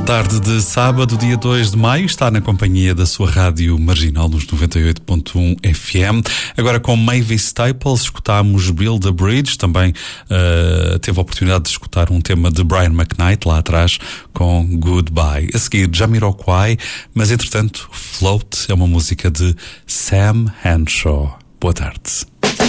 tarde de sábado, dia 2 de maio, está na companhia da sua rádio marginal nos 98.1 FM. Agora com Mavis Staples, escutámos Build a Bridge, também teve a oportunidade de escutar um tema de Brian McKnight lá atrás com Goodbye. A seguir, Jamiroquai, mas entretanto, Float é uma música de Sam Henshaw. Boa tarde.